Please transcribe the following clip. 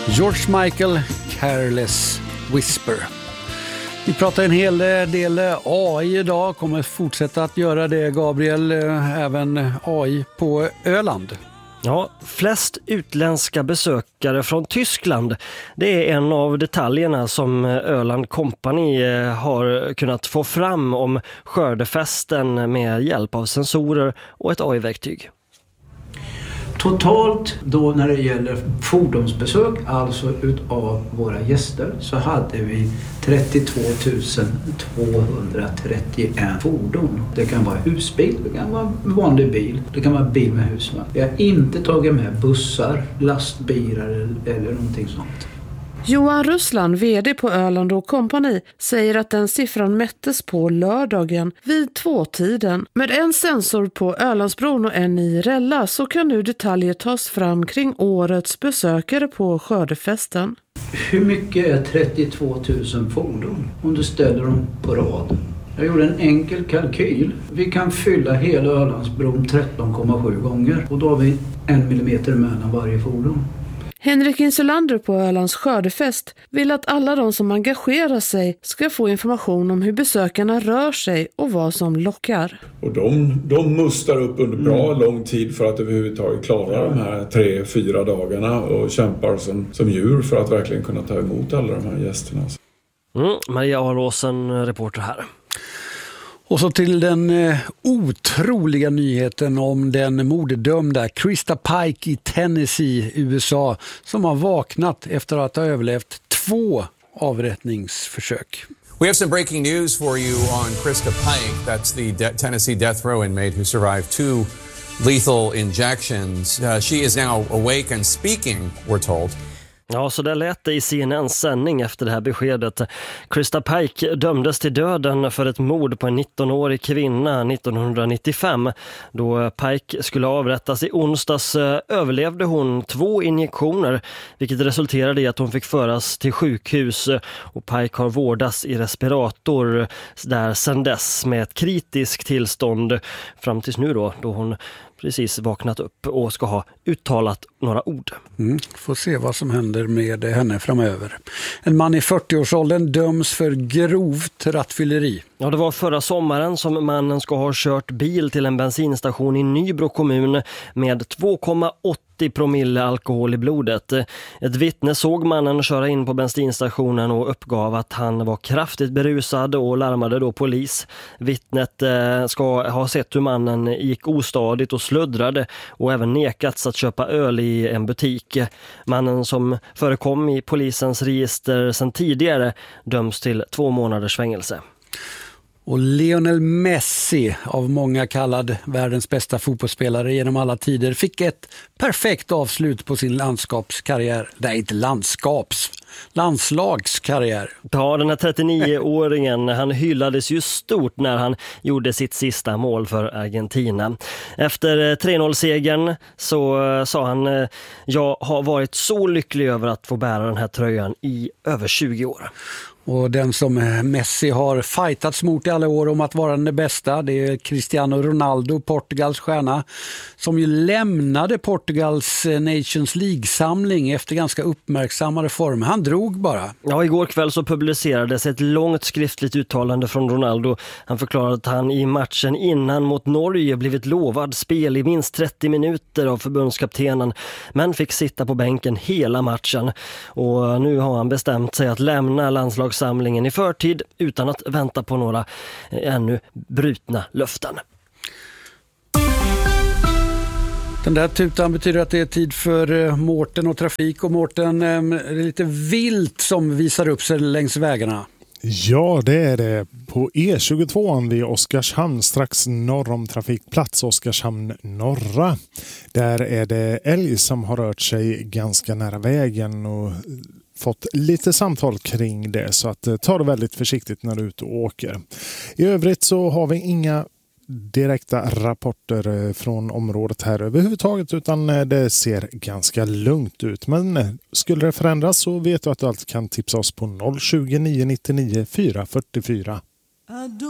George Michael, Careless Whisper. Vi pratar en hel del AI idag, kommer fortsätta att göra det, Gabriel, även AI på Öland. Ja, flest utländska besökare från Tyskland. Det är en av detaljerna som Öland Company har kunnat få fram om skördefesten med hjälp av sensorer och ett AI-verktyg. Totalt då när det gäller fordonsbesök, alltså utav våra gäster, så hade vi 32 231 fordon. Det kan vara husbil, det kan vara vanlig bil, det kan vara bil med husvagn. Vi har inte tagit med bussar, lastbilar eller någonting sånt. Johan Russland, vd på Öland och Company, säger att den siffran mättes på lördagen vid 2-tiden. Med en sensor på Ölandsbron och en i Rälla så kan nu detaljer tas fram kring årets besökare på skördefesten. Hur mycket är 32 000 fordon om du ställer dem på rad? Jag gjorde en enkel kalkyl. Vi kan fylla hela Ölandsbron 13,7 gånger och då har vi 1 millimeter mellan varje fordon. Henrik Insulander på Ölands skördefest vill att alla de som engagerar sig ska få information om hur besökarna rör sig och vad som lockar. Och de mustar upp under bra lång tid för att överhuvudtaget klara de här 3-4 dagarna och kämpar som djur för att verkligen kunna ta emot alla de här gästerna. Maria Aråsen, reporter här. Och så till den otroliga nyheten om den morddömda Krista Pike i Tennessee, USA, som har vaknat efter att ha överlevt 2 avrättningsförsök. We have some breaking news for you on Krista Pike. That's the Tennessee death row inmate who survived 2 lethal injections. She is now awake and speaking, we're told. Ja, så där lät det i CNNs sändning efter det här beskedet. Krista Pike dömdes till döden för ett mord på en 19-årig kvinna 1995. Då Pike skulle avrättas i onsdags överlevde hon 2 injektioner, vilket resulterade i att hon fick föras till sjukhus. Och Pike har vårdats i respirator där sedan dess med ett kritiskt tillstånd fram tills nu då hon precis vaknat upp och ska ha uttalat några ord. Får se vad som händer med henne framöver. En man i 40-årsåldern döms för grovt rattfylleri. Ja, det var förra sommaren som mannen ska ha kört bil till en bensinstation i Nybro kommun med 2,80 promille alkohol i blodet. Ett vittne såg mannen köra in på bensinstationen och uppgav att han var kraftigt berusad och larmade då polis. Vittnet ska ha sett hur mannen gick ostadigt och sluddrade och även nekats att köpa öl i en butik. Mannen, som förekom i polisens register sedan tidigare, döms till 2 månaders fängelse. Och Lionel Messi, av många kallad världens bästa fotbollsspelare genom alla tider, fick ett perfekt avslut på sin landslagskarriär. Nej, inte landslagskarriär. Ja, den här 39-åringen, han hyllades ju stort när han gjorde sitt sista mål för Argentina. Efter 3-0-segern så sa han: jag har varit så lycklig över att få bära den här tröjan i över 20 år. Och den som Messi har fightats mot i alla år om att vara den bästa, det är Cristiano Ronaldo, Portugals stjärna, som ju lämnade Portugals Nations League-samling efter ganska uppmärksammade former. Han drog bara. Ja, igår kväll så publicerades ett långt skriftligt uttalande från Ronaldo. Han förklarade att han i matchen innan mot Norge blivit lovad spel i minst 30 minuter av förbundskaptenen, men fick sitta på bänken hela matchen. Och nu har han bestämt sig att lämna landslagssamlingen i förtid utan att vänta på några ännu brutna löften. Den där tutan betyder att det är tid för Mårten och trafik. Och Mårten, är lite vilt som visar upp sig längs vägarna. Ja, det är det. På E22 vid Oskarshamn, strax norr om trafikplats Oskarshamn norra. Där är det älg som har rört sig ganska nära vägen och fått lite samtal kring det, så att ta det väldigt försiktigt när du är ute och åker. I övrigt så har vi inga direkta rapporter från området här överhuvudtaget, utan det ser ganska lugnt ut. Men skulle det förändras så vet du att du alltid kan tipsa oss på 020 999 444.